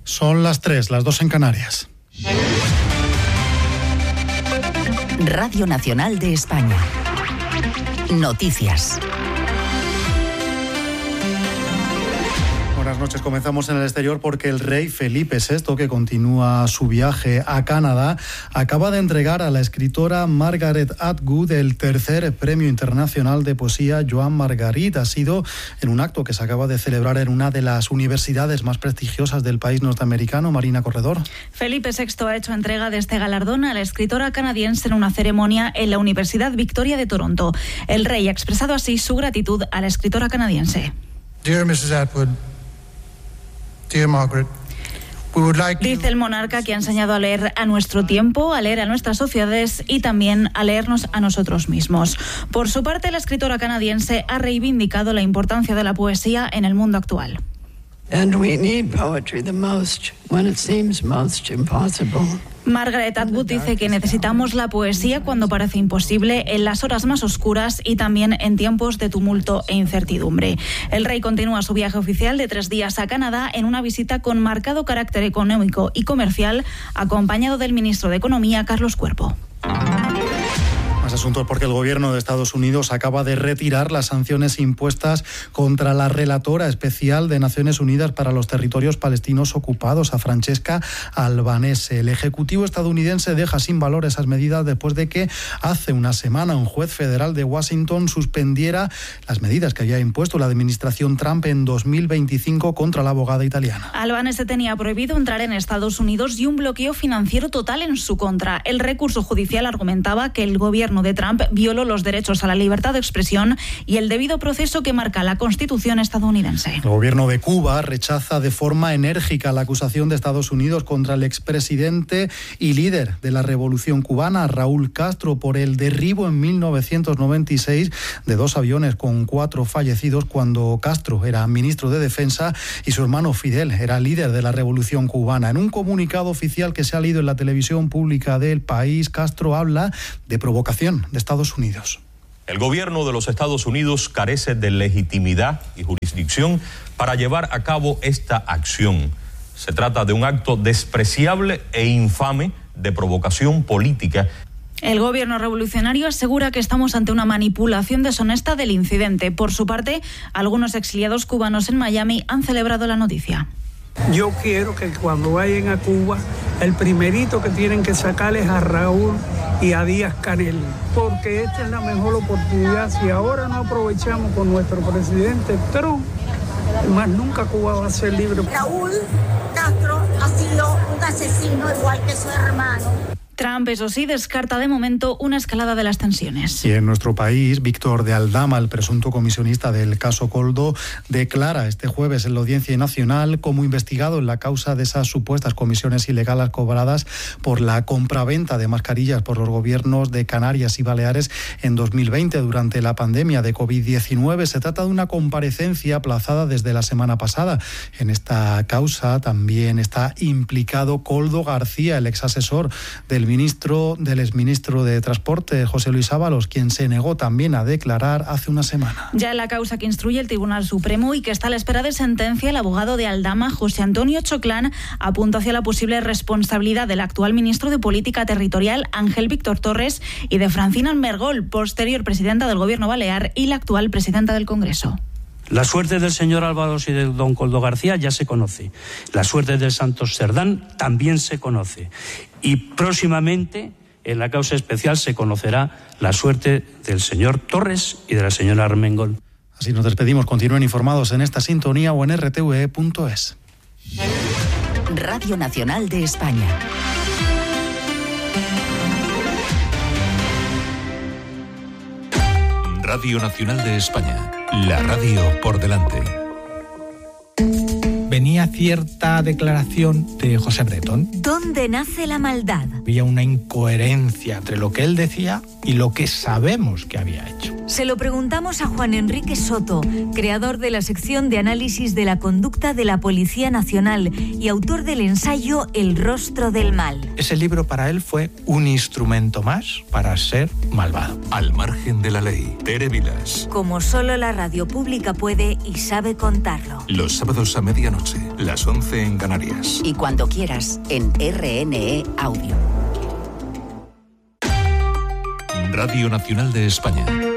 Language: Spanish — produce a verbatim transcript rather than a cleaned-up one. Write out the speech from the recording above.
Son las tres, las dos en Canarias. Radio Nacional de España. Noticias. Buenas noches. Comenzamos en el exterior porque el rey Felipe sexto, que continúa su viaje a Canadá, acaba de entregar a la escritora Margaret Atwood el tercer Premio Internacional de Poesía Joan Margarit. Ha sido en un acto que se acaba de celebrar en una de las universidades más prestigiosas del país norteamericano. Marina Corredor. Felipe sexto ha hecho entrega de este galardón a la escritora canadiense en una ceremonia en la Universidad Victoria de Toronto. El rey ha expresado así su gratitud a la escritora canadiense. Dear missus Atwood, Dear Margaret, we would like to... Dice el monarca que ha enseñado a leer a nuestro tiempo, a leer a nuestras sociedades y también a leernos a nosotros mismos. Por su parte, la escritora canadiense ha reivindicado la importancia de la poesía en el mundo actual. And we need poetry the most when it seems most impossible. Margaret Atwood dice que necesitamos la poesía cuando parece imposible, en las horas más oscuras y también en tiempos de tumulto e incertidumbre. El rey continúa su viaje oficial de tres días a Canadá en una visita con marcado carácter económico y comercial, acompañado del ministro de Economía, Carlos Cuerpo. Más asuntos porque el gobierno de Estados Unidos acaba de retirar las sanciones impuestas contra la relatora especial de Naciones Unidas para los territorios palestinos ocupados, a Francesca Albanese. El Ejecutivo estadounidense deja sin valor esas medidas después de que hace una semana un juez federal de Washington suspendiera las medidas que había impuesto la administración Trump en dos mil veinticinco contra la abogada italiana. Albanese tenía prohibido entrar en Estados Unidos y un bloqueo financiero total en su contra. El recurso judicial argumentaba que el gobierno de Trump violó los derechos a la libertad de expresión y el debido proceso que marca la Constitución estadounidense. El gobierno de Cuba rechaza de forma enérgica la acusación de Estados Unidos contra el expresidente y líder de la Revolución Cubana, Raúl Castro, por el derribo en mil novecientos noventa y seis de dos aviones con cuatro fallecidos cuando Castro era ministro de Defensa y su hermano Fidel era líder de la Revolución Cubana. En un comunicado oficial que se ha leído en la televisión pública del país, Castro habla de provocación de Estados Unidos. El gobierno de los Estados Unidos carece de legitimidad y jurisdicción para llevar a cabo esta acción. Se trata de un acto despreciable e infame de provocación política. El gobierno revolucionario asegura que estamos ante una manipulación deshonesta del incidente. Por su parte, algunos exiliados cubanos en Miami han celebrado la noticia. Yo quiero que cuando vayan a Cuba, el primerito que tienen que sacar es a Raúl y a Díaz-Canel, porque esta es la mejor oportunidad. Si ahora no aprovechamos con nuestro presidente Trump, más nunca Cuba va a ser libre. Raúl Castro ha sido un asesino igual que su hermano. Trump, eso sí, descarta de momento una escalada de las tensiones. Y en nuestro país, Víctor de Aldama, el presunto comisionista del caso Koldo, declara este jueves en la Audiencia Nacional como investigado en la causa de esas supuestas comisiones ilegales cobradas por la compraventa de mascarillas por los gobiernos de Canarias y Baleares en dos mil veinte durante la pandemia de covid diecinueve. Se trata de una comparecencia aplazada desde la semana pasada. En esta causa también está implicado Koldo García, el exasesor del ministro del exministro de Transporte, José Luis Ábalos, quien se negó también a declarar hace una semana. Ya en la causa que instruye el Tribunal Supremo y que está a la espera de sentencia, el abogado de Aldama, José Antonio Choclán, apunta hacia la posible responsabilidad del actual ministro de Política Territorial, Ángel Víctor Torres, y de Francina Mergol, posterior presidenta del Gobierno Balear y la actual presidenta del Congreso. La suerte del señor Ábalos y de don Koldo García ya se conoce. La suerte de Santos Cerdán también se conoce. Y próximamente, en la causa especial, se conocerá la suerte del señor Torres y de la señora Armengol. Así nos despedimos. Continúen informados en esta sintonía o en r t v e punto es. Radio Nacional de España. Radio Nacional de España. La radio por delante. Venía cierta declaración de José Bretón. ¿Dónde nace la maldad? Había una incoherencia entre lo que él decía y lo que sabemos que había hecho. Se lo preguntamos a Juan Enrique Soto, creador de la sección de análisis de la conducta de la Policía Nacional y autor del ensayo El rostro del mal. Ese libro para él fue un instrumento más para ser malvado. Al margen de la ley, Tere Vilas. Como solo la radio pública puede y sabe contarlo. Los sábados a medianoche, las once en Canarias. Y cuando quieras, en R N E Audio. Radio Nacional de España.